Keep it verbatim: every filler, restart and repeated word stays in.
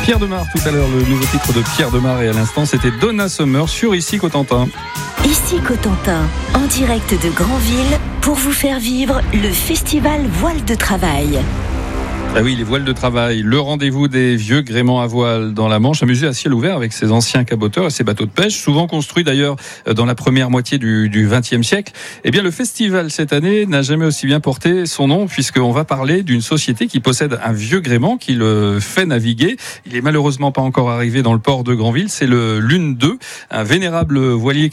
Pierre Demar, tout à l'heure, le nouveau titre de Pierre Demar, et à l'instant, c'était Donna Summer sur Ici Cotentin. Ici Cotentin, en direct de Granville, pour vous faire vivre le festival Voile de Travail. Ah oui, les voiles de travail, le rendez-vous des vieux gréements à voile dans la Manche, un musée à ciel ouvert avec ses anciens caboteurs et ses bateaux de pêche, souvent construits d'ailleurs dans la première moitié du, du vingtième siècle. Eh bien, le festival cette année n'a jamais aussi bien porté son nom, puisqu'on va parler d'une société qui possède un vieux gréement qui le fait naviguer. Il est malheureusement pas encore arrivé dans le port de Granville, c'est le Lune deux, un vénérable voilier